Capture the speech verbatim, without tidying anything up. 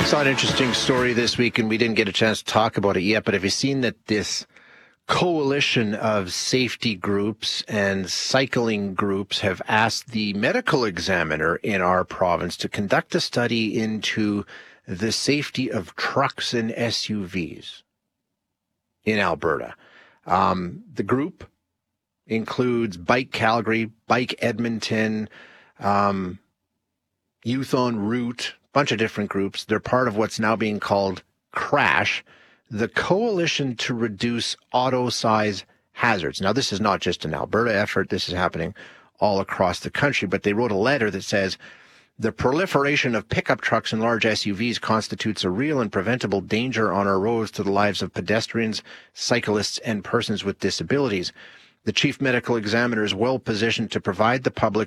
Saw an interesting story this week, and we didn't get a chance to talk about it yet, but have you seen that this coalition of safety groups and cycling groups have asked the medical examiner in our province to conduct a study into the safety of trucks and S U Vs in Alberta? Um, the group includes Bike Calgary, Bike Edmonton, um, Youth en Route, bunch of different groups. They're part of what's now being called CRASH, the Coalition to Reduce Auto Size Hazards. Now, this is not just an Alberta effort. This is happening all across the country. But they wrote a letter that says, the proliferation of pickup trucks and large S U Vs constitutes a real and preventable danger on our roads to the lives of pedestrians, cyclists, and persons with disabilities. The chief medical examiner is well positioned to provide the public